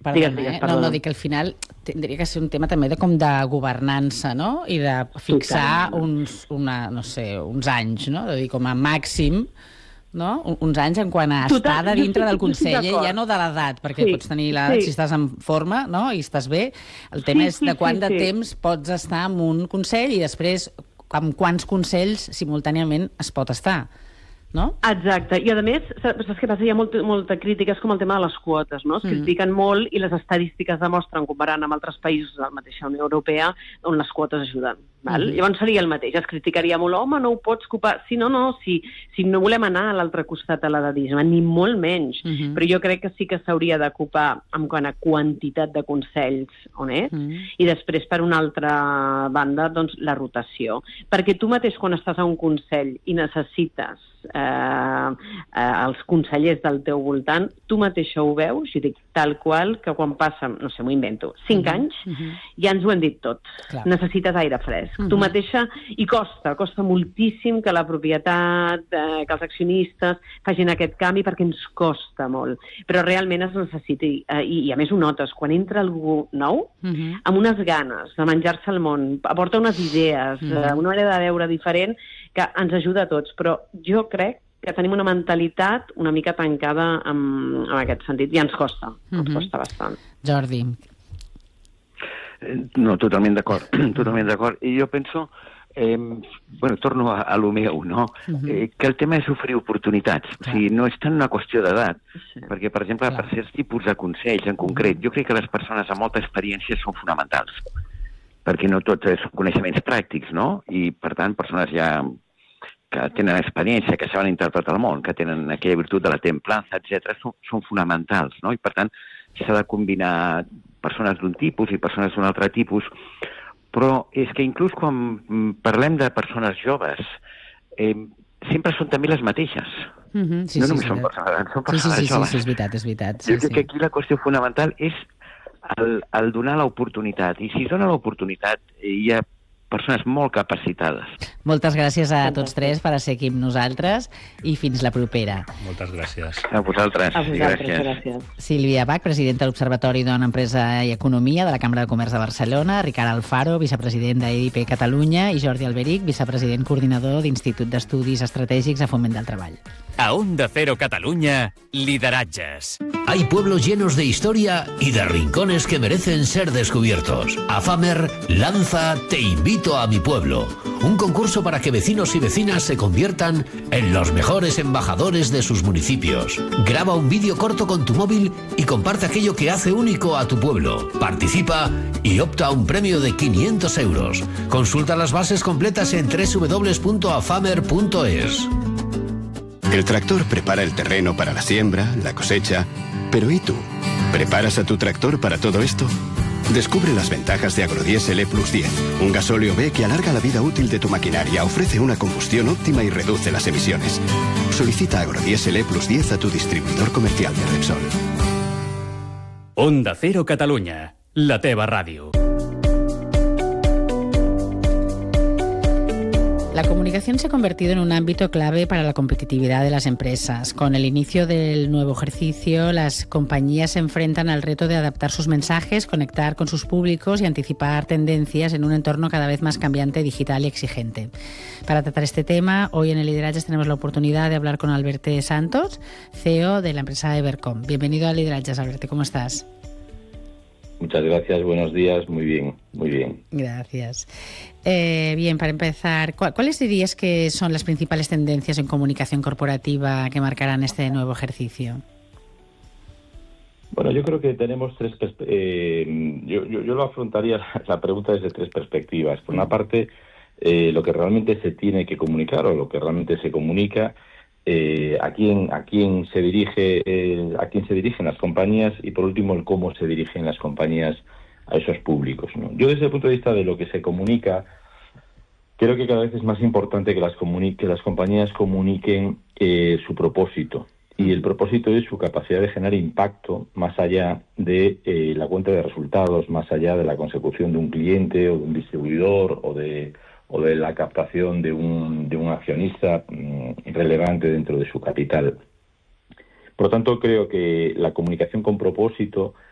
Perdona, no, dic que al final tindria que ser un tema també de governança, no? I de fixar uns anys, no? De dir, com a màxim, no? Uns anys en quant a estar de dintre del Consell, ja no de l'edat, perquè pots tenir l'edat si estàs en forma, no? I estàs bé. El tema és de quant de temps pots estar en un Consell i després amb quants consells simultàniament es pot estar, no? Exacte, i a més, saps què passa? Hi ha molta crítica, és com el tema de les quotes, no? Es critiquen molt i les estadístiques demostren, comparant amb altres països de la mateixa Unió Europea, on les quotes ajuden. Llavors seria el mateix, es criticaria molt, home, no ho pots ocupar. Si no volem anar a l'altre costat a l'edadisme, ni molt menys, però jo crec que sí que s'hauria d'ocupar en quant a quantitat de consells on ets, i després, per una altra banda, doncs, la rotació. Perquè tu mateix, quan estàs a un consell i necessites els consellers del teu voltant, tu mateixa ho veus, i dic tal qual, que quan passen, no sé, m'ho invento, 5 anys, ja ens ho hem dit tot. Necessites aire fresc. Tu mateixa, i costa moltíssim que la propietat, que els accionistes facin aquest canvi, perquè ens costa molt. Però realment es necessita, i a més ho notes, quan entra algú nou, amb unes ganes de menjar-se el món, aporta unes idees, una manera de veure diferent, que ens ajuda a tots, però jo crec que tenim una mentalitat una mica tancada en aquest sentit, i ens costa bastant. Jordi. No, totalment d'acord, totalment d'acord. I jo penso, torno a lo meu, no? Que el tema és oferir oportunitats. O sigui, no és tant una qüestió d'edat, perquè, per exemple, per certs tipus de consells en concret, jo crec que les persones amb molta experiència són fonamentals, perquè no tots són coneixements pràctics, no? I, per tant, persones ja que tenen experiència, que saben interpretar el món, que tenen aquella virtut de la templança, etc., són fonamentals, no? I, per tant, s'ha de combinar persones d'un tipus i persones d'un altre tipus, però és que inclús quan parlem de persones joves, sempre són també les mateixes. No només són persones joves. Sí, és veritat. Jo crec que aquí la qüestió fonamental és el donar l'oportunitat, i si es dona l'oportunitat hi ha persones molt capacitades. Moltes gràcies a tots tres per ser aquí amb nosaltres i fins la propera. Moltes gràcies. A vosaltres. Gràcies. Sílvia Bach, presidenta de l'Observatori Dona, Empresa i Economia de la Cambra de Comerç de Barcelona, Ricard Alfaro, vicepresident d'EDP Catalunya, i Jordi Alberic, vicepresident coordinador d'Institut d'Estudis Estratègics a Foment del Treball. A Onda Cero Cataluña, lideratges. Hay pueblos llenos de historia y de rincones que merecen ser descubiertos. AFAMER lanza Te invito a mi pueblo, un concurso para que vecinos y vecinas se conviertan en los mejores embajadores de sus municipios. Graba un vídeo corto con tu móvil y comparte aquello que hace único a tu pueblo. Participa y opta a un premio de 500 euros. Consulta las bases completas en www.afamer.es. El tractor prepara el terreno para la siembra, la cosecha. Pero ¿y tú? ¿Preparas a tu tractor para todo esto? Descubre las ventajas de Agrodiesel E+10, un gasóleo B que alarga la vida útil de tu maquinaria, ofrece una combustión óptima y reduce las emisiones. Solicita Agrodiesel E+10 a tu distribuidor comercial de Repsol. Onda Cero Catalunya, la teva ràdio. La comunicación se ha convertido en un ámbito clave para la competitividad de las empresas. Con el inicio del nuevo ejercicio, las compañías se enfrentan al reto de adaptar sus mensajes, conectar con sus públicos y anticipar tendencias en un entorno cada vez más cambiante, digital y exigente. Para tratar este tema, hoy en el Lideratges tenemos la oportunidad de hablar con Alberte Santos, CEO de la empresa Evercom. Bienvenido a Lideratges, Alberte, ¿cómo estás? Muchas gracias, buenos días, muy bien, muy bien. Gracias. Bien, para empezar, ¿cuáles dirías que son las principales tendencias en comunicación corporativa que marcarán este nuevo ejercicio? Bueno, yo creo que tenemos tres yo lo afrontaría la pregunta desde tres perspectivas. Por una parte, lo que realmente se tiene que comunicar o lo que realmente se comunica, a quién se dirigen las compañías, y por último el cómo se dirigen las compañías a esos públicos, ¿no? Yo desde el punto de vista de lo que se comunica, creo que cada vez es más importante que las compañías comuniquen su propósito, y el propósito es su capacidad de generar impacto más allá de la cuenta de resultados, más allá de la consecución de un cliente o de un distribuidor o de la captación de un accionista relevante dentro de su capital. Por lo tanto, creo que la comunicación con propósito